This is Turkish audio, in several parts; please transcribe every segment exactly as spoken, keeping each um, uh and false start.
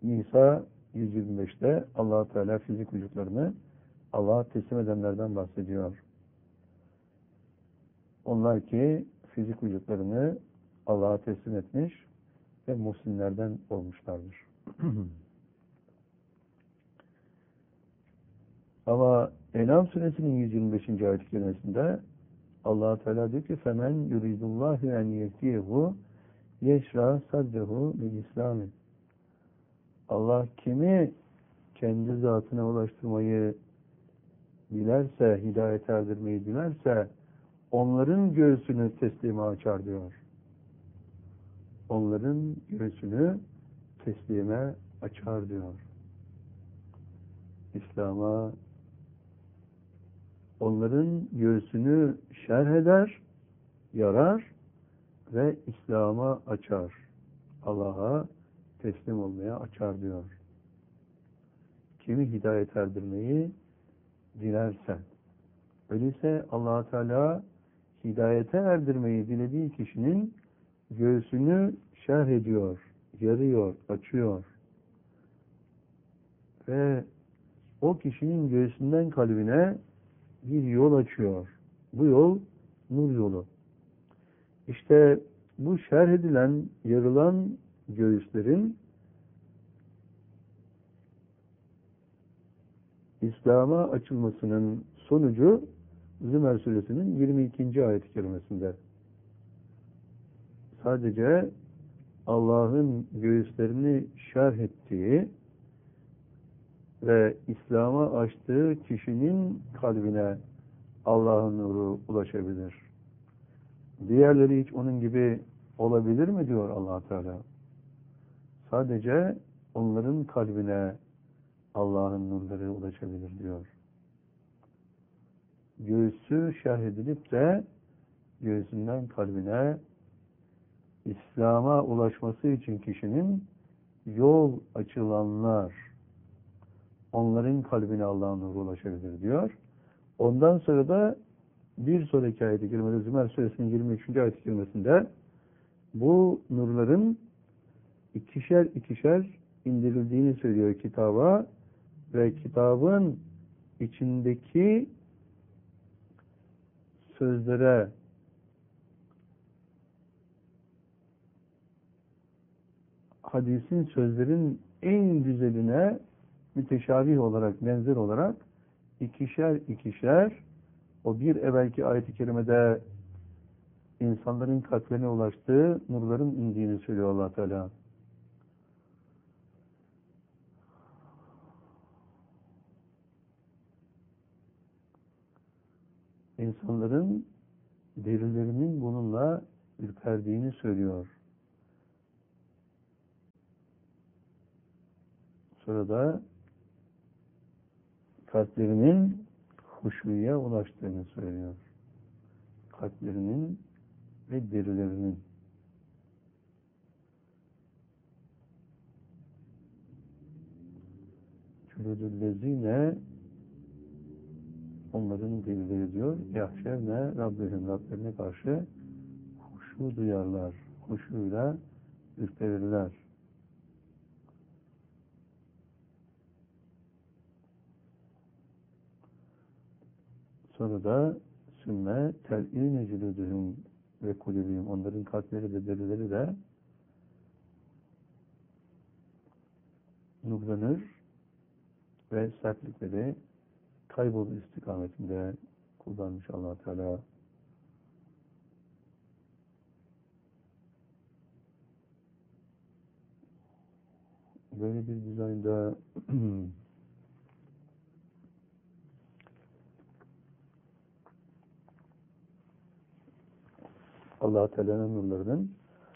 Nisa yüz yirmi beşte Allah Teala fizik vücutlarını Allah'a teslim edenlerden bahsediyor. Onlar ki fizik vücutlarını Allah'a teslim etmiş ve muhsinlerden olmuşlardır. Ama En'am suresinin yüz yirmi beşinci ayet-i kerimesinde Allah Teala diyor ki femen yuridullahu en yehdiyehu yeşra saddehu bil İslami. Allah kimi kendi zatına ulaştırmayı dilerse, hidayet erdirmeyi dilerse onların göğsünü teslime açar diyor. Onların göğsünü teslime açar diyor. İslam'a onların göğsünü şerh eder, yarar ve İslam'a açar. Allah'a teslim olmaya açar diyor. Kimi hidayet erdirmeyi dilerse. Öyleyse Allah Teala hidayete erdirmeyi dilediği kişinin göğsünü şerh ediyor, yarıyor, açıyor. Ve o kişinin göğsünden kalbine bir yol açıyor. Bu yol nur yolu. İşte bu şerh edilen, yarılan göğüslerin İslam'a açılmasının sonucu Zümer suresinin yirmi ikinci ayet-i kerimesinde. Sadece Allah'ın göğüslerini şerh ettiği ve İslam'a açtığı kişinin kalbine Allah'ın nuru ulaşabilir. Diğerleri hiç onun gibi olabilir mi diyor Allah Teala. Sadece onların kalbine Allah'ın nurları ulaşabilir diyor. Göğsü şerh edilip de göğsünden kalbine İslam'a ulaşması için kişinin yol açılanlar, onların kalbine Allah'ın nuru ulaşabilir diyor. Ondan sonra da bir sonraki ayet-i kerimede Zümer suresinin yirmi üçüncü ayet-i kerimesinde bu nurların ikişer ikişer indirildiğini söylüyor kitaba ve kitabın içindeki sözlere hadisin sözlerin en güzeline müteşabih olarak, benzer olarak ikişer ikişer o bir evvelki ayet-i kerimede insanların kalplerine ulaştığı nurların indiğini söylüyor Allah Teala. İnsanların derilerinin bununla ürperdiğini söylüyor. Sonra da kalplerinin huşuya ulaştığını söylüyor. Kalplerinin ve derilerinin. Cülüdüllezine onların derileri diyor. Yahşevne Rabbihim Rablerine karşı huşu duyarlar. Huşuyla ürperirler. Sonra da sümme tel'ine cülüdühüm ve kulübühüm. Onların kalpleri ve derileri de nurlanır ve sertlikleri kaybolur istikametinde kullanmış Allah Teala. Böyle bir dizaynda Allah Teala'nın nurlarının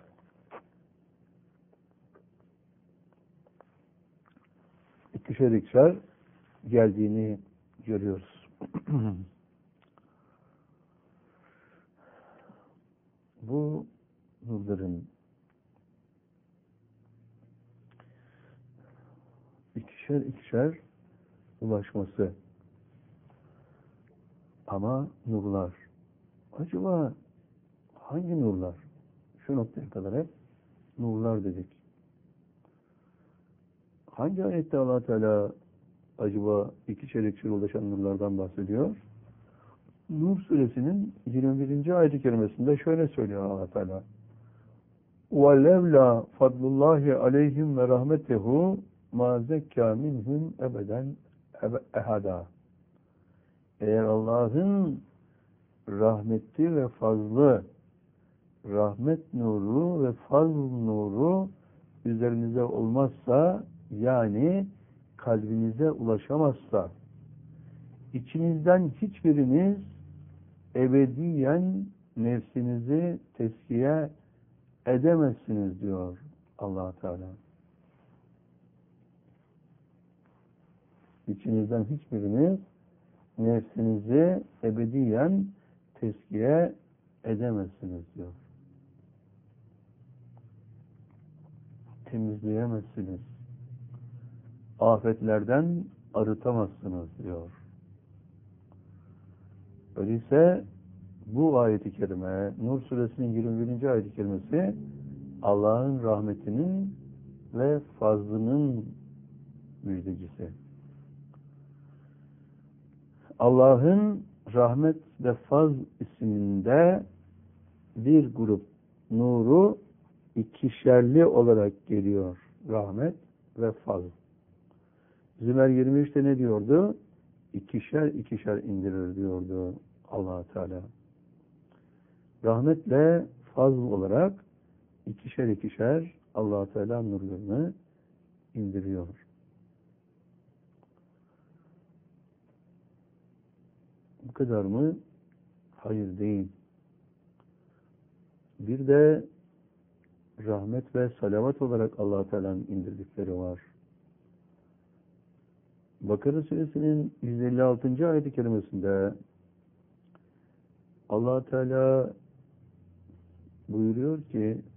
ikişer ikişer geldiğini görüyoruz. Bu nurların ikişer ikişer ulaşması ama nurlar. Acaba hangi nurlar? Şu noktaya kadar hep nurlar dedik. Hangi ayette Allah Teala acaba iki çeyrekçe ulaşan nurlardan bahsediyor? Nur suresinin yirmi birinci ayet-i kerimesinde şöyle söylüyor Allah Teala. وَلَوْلَا فَضْلُ اللّٰهِ عَلَيْهِمْ وَرَحْمَتِهُ مَا زَكَّى مِنْهُمْ اَبَدًا ehada. Eğer Allah'ın rahmeti ve fazlı, rahmet nuru ve fazl nuru üzerinize olmazsa, yani kalbinize ulaşamazsa, içinizden hiçbiriniz ebediyen nefsinizi tezkiye edemezsiniz diyor Allah Teala. İçinizden hiçbiriniz nefsinizi ebediyen tezkiye edemezsiniz diyor. Temizleyemezsiniz. Afetlerden arıtamazsınız diyor. Öyleyse bu ayet-i kerime, Nur suresinin yirmi birinci ayet-i kerimesi Allah'ın rahmetinin ve fazlının müjdecisi. Allah'ın rahmet ve faz isminde bir grup nuru ikişerli olarak geliyor. Rahmet ve faz. Zümer yirmi üçte ne diyordu? İkişer ikişer indirir diyordu Allah Teala. Rahmetle fazl olarak ikişer ikişer Allah Teala nurlarını indiriyor. Bu kadar mı? Hayır değil. Bir de rahmet ve salavat olarak Allah Teala'nın indirdikleri var. Bakara suresinin yüz elli altıncı ayet-i kerimesinde Allah Teala buyuruyor ki